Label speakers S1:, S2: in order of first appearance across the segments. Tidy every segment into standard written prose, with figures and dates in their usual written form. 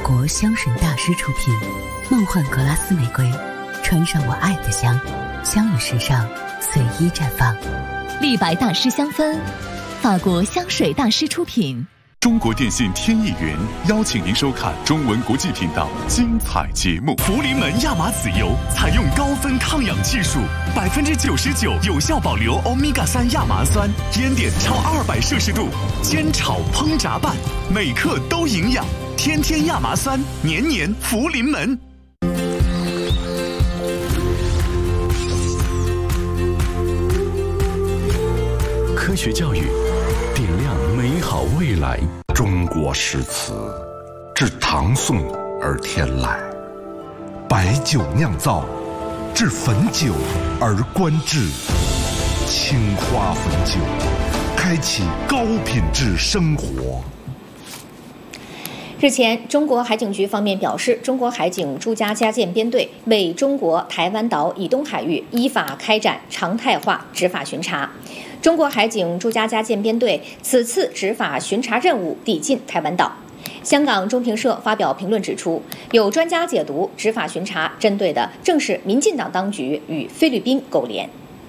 S1: 国香水大师出品，梦幻格拉斯玫瑰，穿上我爱的香，香与时尚随意绽放。
S2: 立白大师香氛，法国香水大师出品。
S3: 中国电信天翼云邀请您收看中文国际频道精彩节目。
S4: 福临门亚麻籽油采用高分抗氧技术，99%有效保留欧米伽3亚麻酸，烟点超200摄氏度，煎炒烹炸拌，每克都营养。天天亚麻酸，年年福临门。
S5: 科学教育点亮美好未来。中国诗词自唐宋而天来，白酒酿造，至汾酒而观致。青花汾酒，开启高品质生活。
S6: 日前，中国海警局方面表示，中国海警朱家加建编队为中国台湾岛以东海域依法开展常态化执法巡查。中国海警朱家加建编队此次执法巡查任务抵近台湾岛。香港中评社发表评论指出，有专家解读，执法巡查针对的正是民进党当局与菲律宾勾连。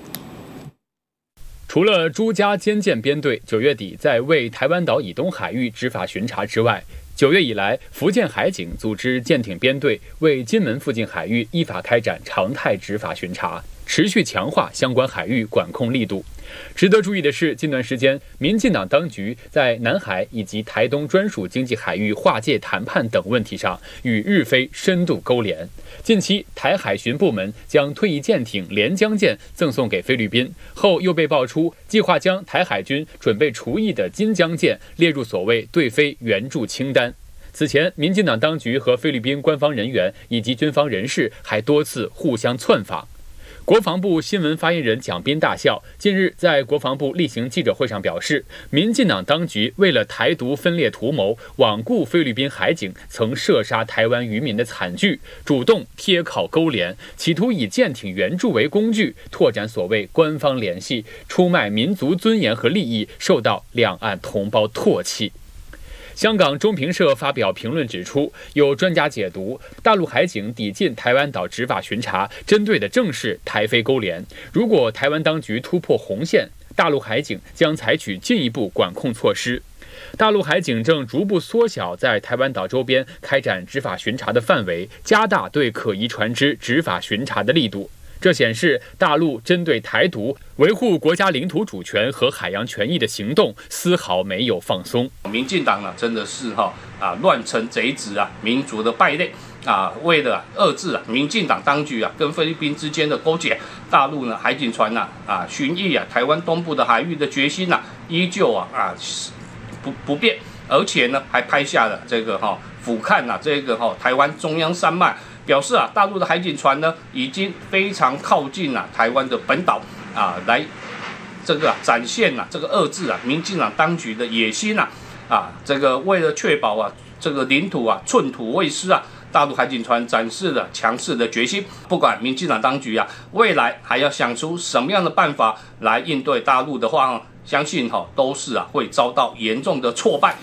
S7: 除了朱家监建编队9月底在为台湾岛以东海域执法巡查之外，9月以来，福建海警组织舰艇编队为金门附近海域依法开展常态执法巡查，持续强化相关海域管控力度。值得注意的是，近段时间，民进党当局在南海以及台东专属经济海域划界谈判等问题上与日菲深度勾连。近期，台海巡部门将退役舰艇连江舰赠送给菲律宾，后又被爆出计划将台海军准备除役的金江舰列入所谓对菲援助清单。此前，民进党当局和菲律宾官方人员以及军方人士还多次互相窜访。国防部新闻发言人蒋斌大校近日在国防部例行记者会上表示，民进党当局为了台独分裂图谋，罔顾菲律宾海警曾射杀台湾渔民的惨剧，主动贴靠勾连，企图以舰艇援助为工具，拓展所谓官方联系，出卖民族尊严和利益，受到两岸同胞唾弃。香港中评社发表评论指出，有专家解读，大陆海警抵近台湾岛执法巡查，针对的正是台菲勾连。如果台湾当局突破红线，大陆海警将采取进一步管控措施。大陆海警正逐步缩小在台湾岛周边开展执法巡查的范围，加大对可疑船只执法巡查的力度。这显示大陆针对台独维护国家领土主权和海洋权益的行动丝毫没有放松。
S8: 民进党真的是乱臣贼子民族的败类为了遏制民进党当局跟菲律宾之间的勾结，大陆海警船巡弋台湾东部的海域的决心依旧不变，而且还拍下了这个俯瞰这个台湾中央山脉。表示大陆的海警船已经非常靠近台湾的本岛来这个展现这个遏制民进党当局的野心这个为了确保这个领土寸土未失大陆海警船展示了强势的决心。不管民进党当局未来还要想出什么样的办法来应对大陆的话相信都是会遭到严重的挫败。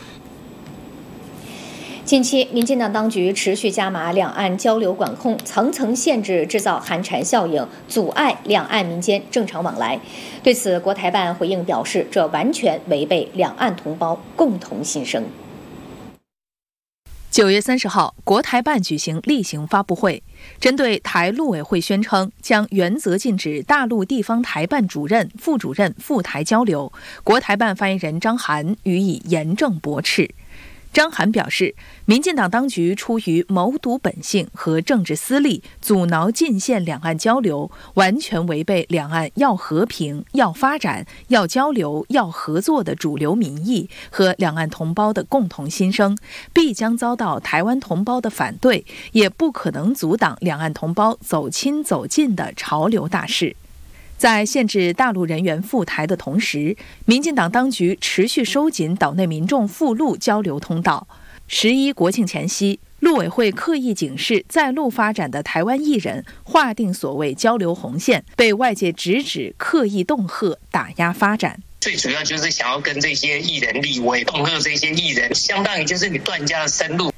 S6: 近期，民进党当局持续加码两岸交流管控，层层限制制造寒蝉效应，阻碍两岸民间正常往来。对此，国台办回应表示，这完全违背两岸同胞共同心声。
S9: 9月30号，国台办举行例行发布会，针对台陆委会宣称将原则禁止大陆地方台办主任、副主任赴台交流，国台办发言人张涵予以严正驳斥。张涵表示，民进党当局出于谋独本性和政治私利，阻挠禁限两岸交流，完全违背两岸要和平、要发展、要交流、要合作的主流民意和两岸同胞的共同心声，必将遭到台湾同胞的反对，也不可能阻挡两岸同胞走亲走近的潮流大势。在限制大陆人员赴台的同时，民进党当局持续收紧岛内民众赴陆交流通道。11国庆前夕，陆委会刻意警示在陆发展的台湾艺人，划定所谓交流红线，被外界直指刻意恫吓、打压发展。
S10: 最主要就是想要跟这些艺人立威，恫吓这些艺人，相当于就是你断家的生路。